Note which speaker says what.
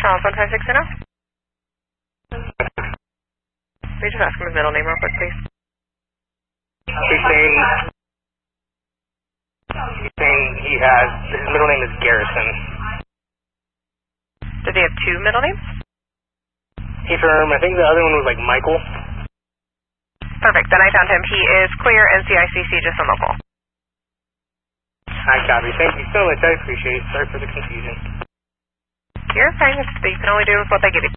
Speaker 1: Charles 156 Can you just ask him his middle name real quick, please?
Speaker 2: He's saying his middle name is Garrison.
Speaker 1: Does he have two middle names?
Speaker 2: I think the other one was like Michael.
Speaker 1: Perfect, then I found him. He is clear NCICC, just on local.
Speaker 2: I copy. Thank you so much. I appreciate it. Sorry for the confusion.
Speaker 1: You're fine. You can only do what they give you.